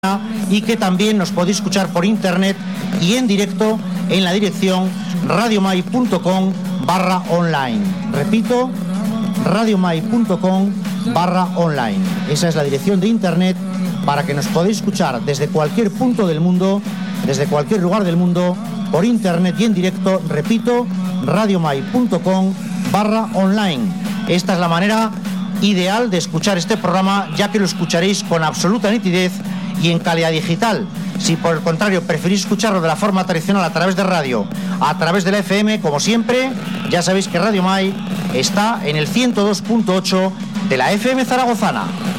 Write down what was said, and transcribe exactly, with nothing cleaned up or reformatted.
y que también nos podéis escuchar por internet y en directo en la dirección radiomai.com barra online. Repito, radiomai.com barra online. Esa es la dirección de internet para que nos podáis escuchar desde cualquier punto del mundo, desde cualquier lugar del mundo, por internet y en directo. Repito, radiomai.com barra online. Esta es la manera ideal de escuchar este programa, ya que lo escucharéis con absoluta nitidez y en calidad digital. Si por el contrario preferís escucharlo de la forma tradicional a través de radio, a través de la F M, como siempre, ya sabéis que Radio Mai está en el ciento dos punto ocho de la F M zaragozana.